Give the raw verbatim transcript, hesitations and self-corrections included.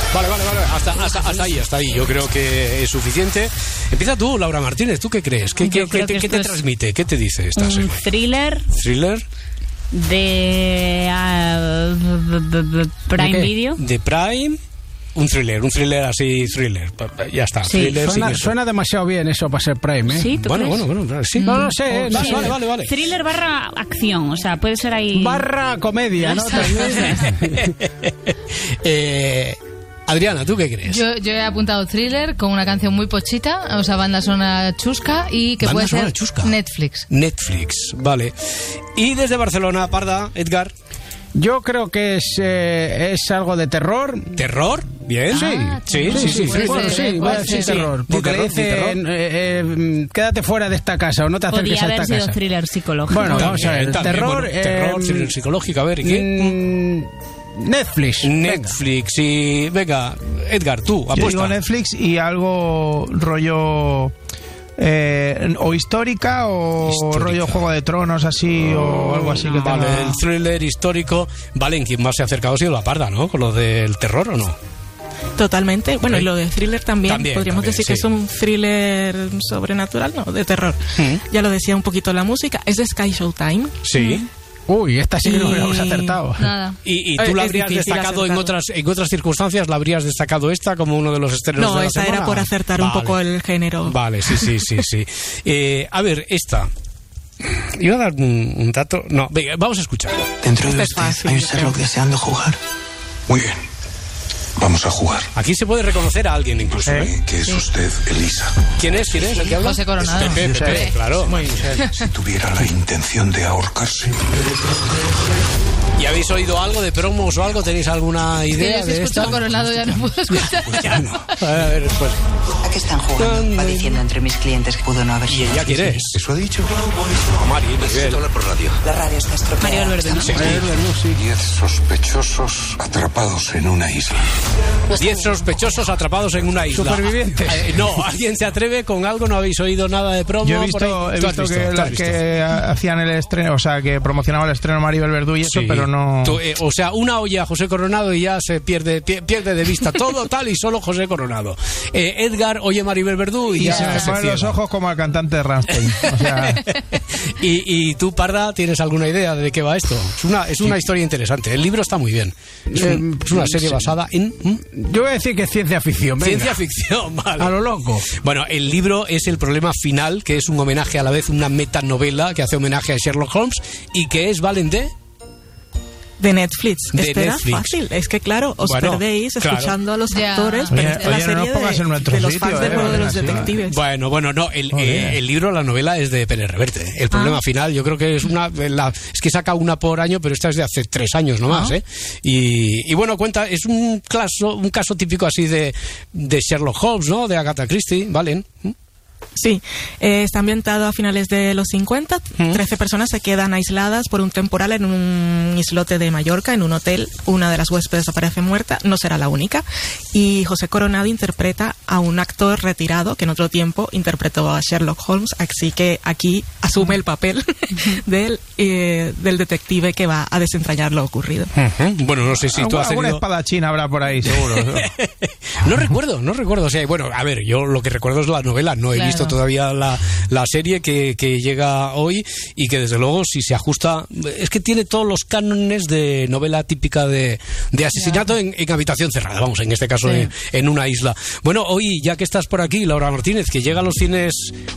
Vale, vale, vale. Hasta, hasta, hasta ahí, hasta ahí. Yo creo que es suficiente. Empieza tú, Laura Martínez. ¿Tú qué crees? ¿Qué, qué, qué, qué te transmite? ¿Qué te dice esta serie? Un thriller. ¿Thriller? De uh, Prime ¿De Video. De Prime. Un thriller, un thriller así, thriller. Ya está. Sí, thriller, suena, sí, suena demasiado bien eso para ser Prime, ¿eh? Sí, ¿tú bueno, crees? bueno, bueno, sí. No lo sé, Oh, no vale, sé. vale, vale, vale. Thriller barra acción, o sea, puede ser ahí. Barra comedia, ¿no? También. eh, Adriana, ¿tú qué crees? Yo, yo he apuntado thriller con una canción muy pochita, o sea, banda sonora chusca y que Banda puede sonora ser chusca. Netflix. Netflix, vale. Y desde Barcelona, Parda, Edgar. Yo creo que es, eh, es algo de terror. ¿Terror? Bien. Ah, sí, sí, sí, sí. puede sí, Bueno, ser, sí, puede voy a decir ser. terror. Di Porque terror, le di terror. dicen, eh, eh, quédate fuera de esta casa o no te acerques Podría a haber esta sido casa. thriller psicológico. Bueno, vamos a ver. También, terror. bueno, terror, eh, thriller psicológico, a ver, ¿y qué? mm, Netflix. venga. Netflix y... Venga, Edgar, tú, Yo apuesta. digo Netflix y algo rollo eh, o histórica o Histórica. rollo Juego de Tronos así o algo así que Vale, tenga... el thriller histórico. Vale, ¿en quién más se ha acercado ha sido la Parda, ¿no? Con lo del terror, ¿o no? Totalmente. Bueno, Ok. y lo de thriller también, También, podríamos también, decir sí. que es un thriller sobrenatural, no, de terror. Mm. Ya lo decía un poquito la música, es de Sky Showtime. Sí. Uy, esta sí que no Y- hubiéramos acertado. Nada. ¿Y, y tú Eh, la es habrías difícil destacado en acertarlo. otras, en otras circunstancias? ¿La habrías destacado esta como uno de los estrenos No, de la esa semana? era por acertar un Vale. poco el género. Vale, sí, sí, sí, sí. Eh, a ver, esta. Iba a dar un, un dato. No, venga, vamos a escucharlo. Dentro de Este es usted fácil, hay un yo Sherlock creo. deseando jugar. Muy bien. Vamos a jugar. Aquí se puede reconocer a alguien incluso. ¿eh? Asume que es usted Elisa. ¿Quién es? ¿Quién es? ¿El que habla? José Coronado. Pepe, Pepe, Pepe. claro. Si tuviera la intención de ahorcarse, ¿Y habéis oído algo de promos o algo? ¿Tenéis alguna Que idea yo si de escucho esta? a Coronado ya no puedo escuchar. pues ya no. A ver, a ver, después. ¿A qué están jugando? Va diciendo entre mis clientes que pudo no haber ¿Y sido. ella quién es? ¿Eso ha dicho? Mari, Miguel. hablar por radio. La radio está estropeada. Mario Alberto, ¿no? Sí. Diez sospechosos atrapados en una isla. Diez sospechosos atrapados en una isla. Supervivientes. Eh, no, ¿alguien se atreve con algo? ¿No habéis oído nada de promo? Yo he por ahí? visto, he ¿Tú has visto, visto? que, ¿Tú has la- visto? que hacían el estreno, o sea, que promocionaba el estreno Maribel Verdú y eso, Sí. pero no... Tú, eh, o sea, una olla a José Coronado y ya se pierde pie- pierde de vista todo tal y solo José Coronado. Eh, Edgar oye Maribel Verdú y, Y ya se me se ponen los ciega. ojos como al cantante de Rammstein. O sea, y, y tú, Parda, ¿tienes alguna idea de qué va esto? Es una, es una historia interesante. El libro está muy bien. Es, un- es una serie sí. basada en... ¿m? Yo voy a decir que es ciencia ficción. venga. Ciencia ficción, vale. A lo loco. Bueno, el libro es El problema final, que es un homenaje a la vez, una metanovela que hace homenaje a Sherlock Holmes y que es, ¿valen de? De Netflix. De Este era Netflix. fácil. Es que, claro, os Bueno, perdéis claro. escuchando a los Ya. actores, Oye, pero esta es la oye, no nos serie pongas de, en nuestro de los sitio, fans de eh, Juego de los así. Detectives. Bueno, bueno, no, el, Joder. eh, el libro, la novela es de Pérez Reverte. El problema Ah. final, yo creo que es una, la, es que saca una por año, pero esta es de hace tres años nomás, Ah. ¿eh? Y, y bueno, cuenta, es un caso, un caso típico así de, de Sherlock Holmes, ¿no? De Agatha Christie, ¿valen? Sí, eh, está ambientado a finales de los cincuenta. ¿Mm? Trece personas se quedan aisladas por un temporal en un islote de Mallorca, en un hotel. Una de las huéspedes aparece muerta, no será la única. Y José Coronado interpreta a un actor retirado que en otro tiempo interpretó a Sherlock Holmes, así que aquí asume el papel del, eh, del detective que va a desentrañar lo ocurrido. Bueno, no sé si tú alguna, has alguna tenido... espadachín habrá por ahí, seguro. No recuerdo, no recuerdo. O sea, bueno, a ver, yo lo que recuerdo es la novela. No he Claro. visto todavía la, la serie que, que llega hoy y que desde luego si se ajusta... Es que tiene todos los cánones de novela típica de, de asesinato en, en habitación cerrada. Vamos, en este caso Sí. en, en una isla. Bueno, hoy, ya que estás por aquí, Laura Martínez, que llega a los cines